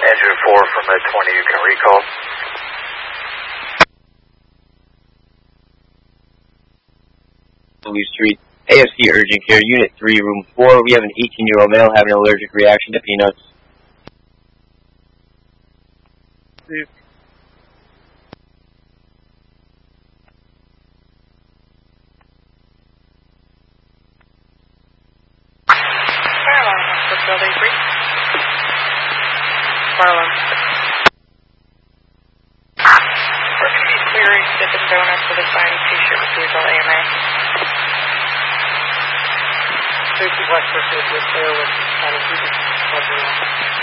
Engine 4 from Med 20, you can recall. Louis Street, AFC urgent care, Unit 3, Room 4. We have an 18-year-old male having an allergic reaction to peanuts. Please. Building 3. Marlon. Refugee clearing Dippin' Donuts with a signed t-shirt with vehicle AMA. Safety West Pursuit with clear with anesthesia.